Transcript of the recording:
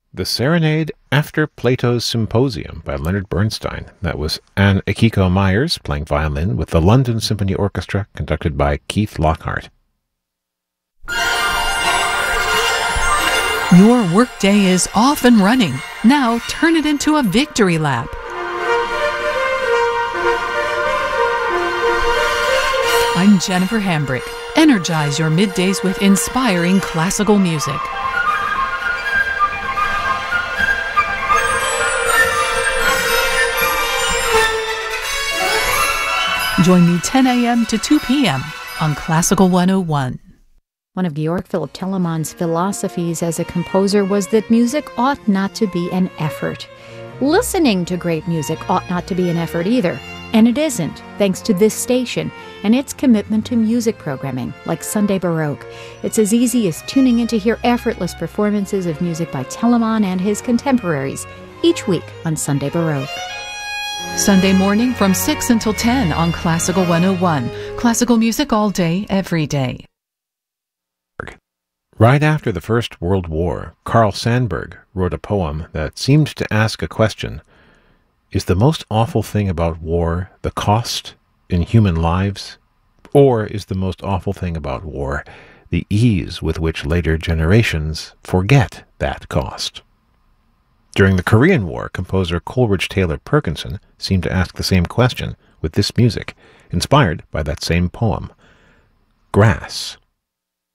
The Serenade After Plato's Symposium by Leonard Bernstein. That was Anne Akiko Myers playing violin with the London Symphony Orchestra, conducted by Keith Lockhart. Your workday is off and running. Now turn it into a victory lap. I'm Jennifer Hambrick. Energize your middays with inspiring classical music. Join me 10 a.m. to 2 p.m. on Classical 101. One of Georg Philipp Telemann's philosophies as a composer was that music ought not to be an effort. Listening to great music ought not to be an effort either. And it isn't, thanks to this station and its commitment to music programming, like Sunday Baroque. It's as easy as tuning in to hear effortless performances of music by Telemann and his contemporaries each week on Sunday Baroque. Sunday morning from 6 until 10 on Classical 101. Classical music all day, every day. Right after the First World War, Carl Sandburg wrote a poem that seemed to ask a question: is the most awful thing about war the cost in human lives? Or is the most awful thing about war the ease with which later generations forget that cost? During the Korean War, composer Coleridge Taylor Perkinson seemed to ask the same question with this music, inspired by that same poem. Grass.